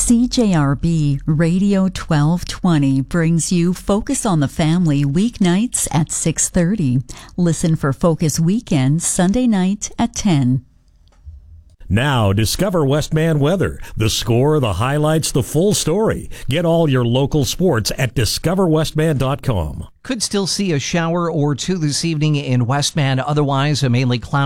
CJRB Radio 1220 brings you Focus on the Family weeknights at 6:30. Listen for Focus Weekends Sunday night at 10. Now, discover Westman weather. The score, the highlights, the full story. Get all your local sports at discoverwestman.com. Could still see a shower or two this evening in Westman. Otherwise, a mainly cloudy